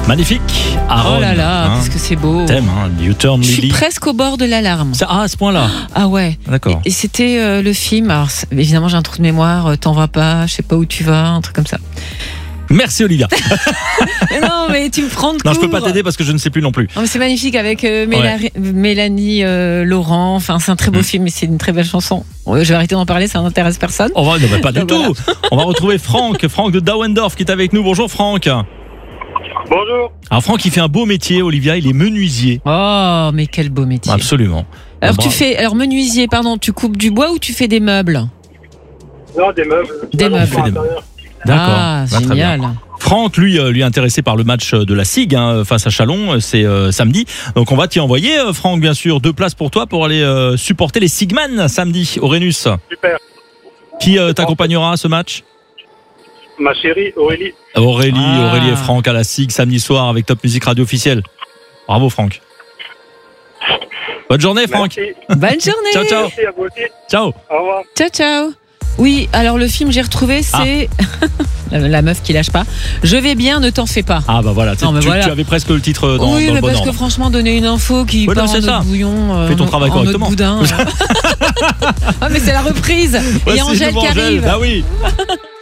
Magnifique. Aaron. Oh là là, qu'est-ce que c'est beau. Thème, You Turn Je suis Lily. presque au bord de l'alarme. À ce point-là. Ah ouais. D'accord. Et c'était le film. Alors évidemment, j'ai un trou de mémoire. T'en vas pas, je sais pas où tu vas, un truc comme ça. Merci Olivia. Mais non, mais tu me prends de court. Non, je peux pas t'aider parce que je ne sais plus non plus. Non, mais c'est magnifique avec Mélanie Laurent. Enfin, c'est un très beau film et c'est une très belle chanson. Ouais, je vais arrêter d'en parler, ça n'intéresse personne. Non, pas du tout. On va retrouver Franck de Dauendorf qui est avec nous. Bonjour Franck. Bonjour. Alors Franck, il fait un beau métier, Olivia, il est menuisier. Oh, mais quel beau métier. Absolument. Alors menuisier, pardon, tu coupes du bois ou tu fais des meubles? Non, des meubles. Des meubles. D'accord. Ah, très génial. bien. Franck, lui est intéressé par le match de la SIG face à Chalon, c'est samedi. Donc on va t'y envoyer, Franck, bien sûr, 2 places pour toi pour aller supporter les Sigman samedi au Rhenus. Super. Qui t'accompagnera à ce match? Ma chérie Aurélie. Aurélie et Franck à la SIG samedi soir avec Top Music Radio officielle. Bravo Franck. Bonne journée Franck. Merci. Bonne journée. Ciao, ciao. Merci à vous aussi. Ciao. Au revoir. Ciao, ciao. Oui, alors le film j'ai retrouvé, c'est la meuf qui lâche pas. Je vais bien, ne t'en fais pas. Ah bah voilà, Non, mais tu voilà. avais presque le titre dans oui, le mais bon parce ordre. que franchement, donner une info qui Ouais, part non, en c'est ça. autre bouillon, Fais ton travail en autre correctement. boudin. Ah mais c'est la reprise. Voici Et Angèle nouveau qui Angèle. arrive. Ah oui.